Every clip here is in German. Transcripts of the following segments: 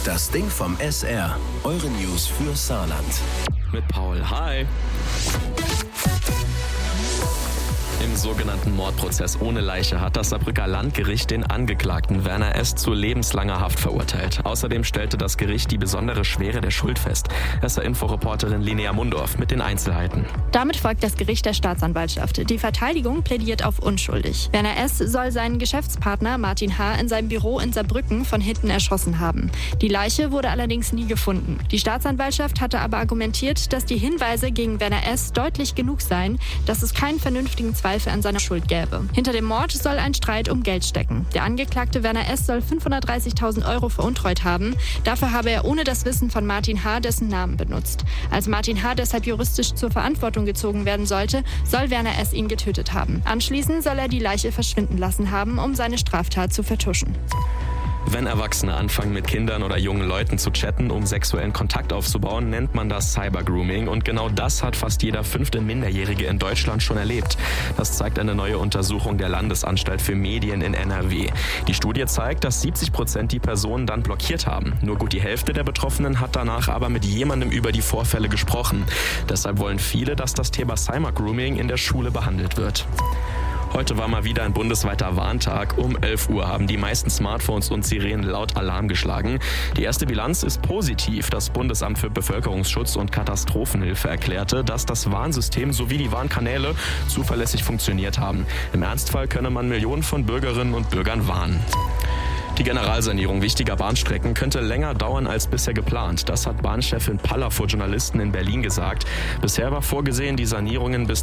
Das Ding vom SR. Eure News für Saarland. Mit Paul. Hi. Im sogenannten Mordprozess ohne Leiche hat das Saarbrücker Landgericht den Angeklagten Werner S. zu lebenslanger Haft verurteilt. Außerdem stellte das Gericht die besondere Schwere der Schuld fest. SR-Info-Reporterin Linnea Mundorf mit den Einzelheiten. Damit folgt das Gericht der Staatsanwaltschaft. Die Verteidigung plädiert auf unschuldig. Werner S. soll seinen Geschäftspartner Martin H. in seinem Büro in Saarbrücken von hinten erschossen haben. Die Leiche wurde allerdings nie gefunden. Die Staatsanwaltschaft hatte aber argumentiert, dass die Hinweise gegen Werner S. deutlich genug seien, dass es keinen vernünftigen Zweifel an seiner Schuld gäbe. Hinter dem Mord soll ein Streit um Geld stecken. Der Angeklagte Werner S. soll 530.000 Euro veruntreut haben. Dafür habe er ohne das Wissen von Martin H. dessen Namen benutzt. Als Martin H. deshalb juristisch zur Verantwortung gezogen werden sollte, soll Werner S. ihn getötet haben. Anschließend soll er die Leiche verschwinden lassen haben, um seine Straftat zu vertuschen. Wenn Erwachsene anfangen, mit Kindern oder jungen Leuten zu chatten, um sexuellen Kontakt aufzubauen, nennt man das Cybergrooming. Und genau das hat fast jeder 5. Minderjährige in Deutschland schon erlebt. Das zeigt eine neue Untersuchung der Landesanstalt für Medien in NRW. Die Studie zeigt, dass 70% die Personen dann blockiert haben. Nur gut die Hälfte der Betroffenen hat danach aber mit jemandem über die Vorfälle gesprochen. Deshalb wollen viele, dass das Thema Cybergrooming in der Schule behandelt wird. Heute war mal wieder ein bundesweiter Warntag. Um 11 Uhr haben die meisten Smartphones und Sirenen laut Alarm geschlagen. Die erste Bilanz ist positiv. Das Bundesamt für Bevölkerungsschutz und Katastrophenhilfe erklärte, dass das Warnsystem sowie die Warnkanäle zuverlässig funktioniert haben. Im Ernstfall könne man Millionen von Bürgerinnen und Bürgern warnen. Die Generalsanierung wichtiger Bahnstrecken könnte länger dauern als bisher geplant. Das hat Bahnchefin Paller vor Journalisten in Berlin gesagt. Bisher war vorgesehen, die Sanierungen bis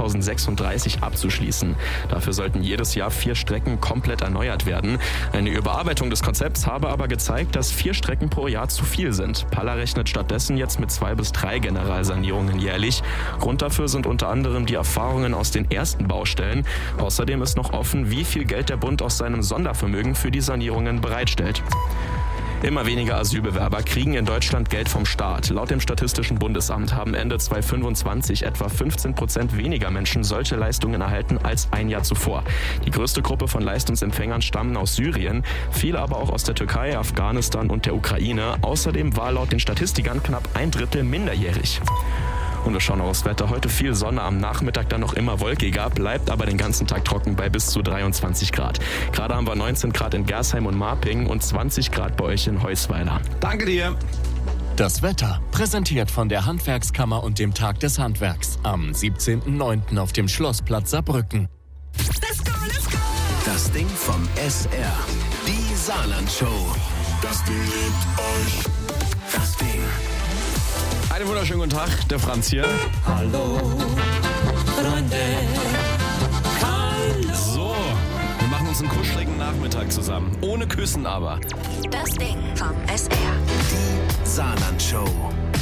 2036 abzuschließen. Dafür sollten jedes Jahr 4 Strecken komplett erneuert werden. Eine Überarbeitung des Konzepts habe aber gezeigt, dass 4 Strecken pro Jahr zu viel sind. Paller rechnet stattdessen jetzt mit 2 bis 3 Generalsanierungen jährlich. Grund dafür sind unter anderem die Erfahrungen aus den ersten Baustellen. Außerdem ist noch offen, wie viel Geld der Bund aus seinem Sondervermögen für die Sanierung bereitstellt. Immer weniger Asylbewerber kriegen in Deutschland Geld vom Staat. Laut dem Statistischen Bundesamt haben Ende 2025 etwa 15% weniger Menschen solche Leistungen erhalten als ein Jahr zuvor. Die größte Gruppe von Leistungsempfängern stammen aus Syrien, viele aber auch aus der Türkei, Afghanistan und der Ukraine. Außerdem war laut den Statistikern knapp 1/3 minderjährig. Und wir schauen aufs Wetter. Heute viel Sonne, am Nachmittag dann noch immer wolkiger, bleibt aber den ganzen Tag trocken bei bis zu 23 Grad. Gerade haben wir 19 Grad in Gersheim und Marping und 20 Grad bei euch in Heusweiler. Danke dir. Das Wetter, präsentiert von der Handwerkskammer und dem Tag des Handwerks am 17.09. auf dem Schlossplatz Saarbrücken. Let's go, let's go. Das Ding vom SR. Die Saarland-Show. Das Ding liebt euch. Das Ding. Einen wunderschönen guten Tag, der Franz hier. Hallo, Freunde. Hallo. So, wir machen uns einen kuscheligen Nachmittag zusammen. Ohne Küssen aber. Das Ding vom SR. Die Saarland-Show.